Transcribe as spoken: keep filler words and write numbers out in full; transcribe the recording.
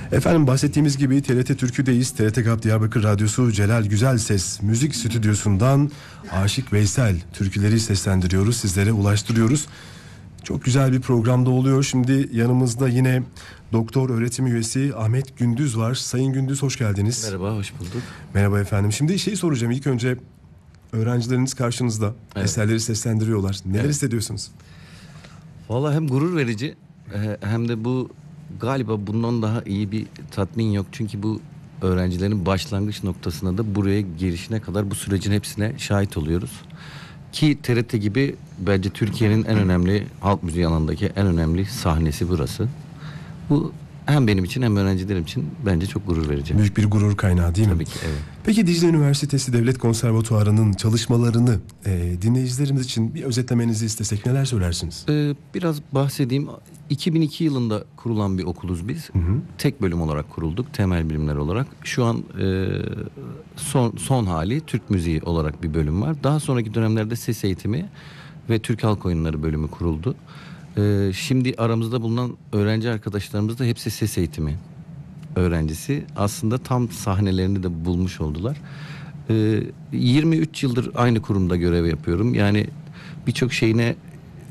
Efendim bahsettiğimiz gibi T R T Türkü'deyiz. T R T GAP Diyarbakır Radyosu Celal Güzelses Müzik Stüdyosu'ndan Aşık Veysel türküleri seslendiriyoruz, sizlere ulaştırıyoruz. Çok güzel bir programda oluyor. Şimdi yanımızda yine doktor öğretim üyesi Ahmet Gündüz var. Sayın Gündüz, hoş geldiniz. Merhaba, hoş bulduk. Merhaba efendim. Şimdi şeyi soracağım ilk önce. Öğrencileriniz karşınızda, evet. Eserleri seslendiriyorlar. Neler evet. hissediyorsunuz? Vallahi hem gurur verici hem de bu galiba bundan daha iyi bir tatmin yok. Çünkü bu öğrencilerin başlangıç noktasına da buraya girişine kadar bu sürecin hepsine şahit oluyoruz. Ki T R T gibi bence Türkiye'nin en önemli halk müziği alanındaki en önemli sahnesi burası. Bu hem benim için hem öğrencilerim için bence çok gurur verici. Büyük bir gurur kaynağı değil mi? Tabii ki, evet. Peki Dicle Üniversitesi Devlet Konservatuvarı'nın çalışmalarını e, dinleyicilerimiz için bir özetlemenizi istesek neler söylersiniz? Ee, biraz bahsedeyim. iki bin iki yılında kurulan bir okuluz biz. Hı hı. Tek bölüm olarak kurulduk, temel bilimler olarak. Şu an e, son son hali Türk müziği olarak bir bölüm var. Daha sonraki dönemlerde ses eğitimi ve Türk halk oyunları bölümü kuruldu. Ee, şimdi aramızda bulunan öğrenci arkadaşlarımız da hepsi ses eğitimi öğrencisi. Aslında tam sahnelerini de bulmuş oldular. Ee, yirmi üç yıldır aynı kurumda görev yapıyorum. Yani birçok şeyine